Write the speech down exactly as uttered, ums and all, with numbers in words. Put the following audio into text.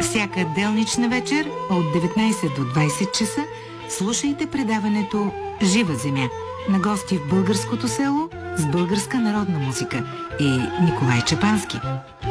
Всяка делнична вечер от деветнайсет до двайсет часа слушайте предаването «Жива земя» на гости в българското село с българска народна музика и Николай Чапански.